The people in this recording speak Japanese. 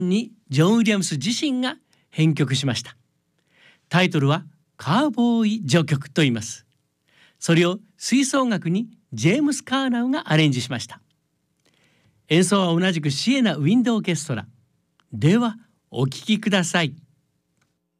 にジョン・ウィリアムス自身が編曲しました。タイトルはカーボーイ序曲と言います。それを吹奏楽にジェームス・カーナウがアレンジしました。演奏は同じくシエナ・ウィンド・オーケストラ。ではお聴きください。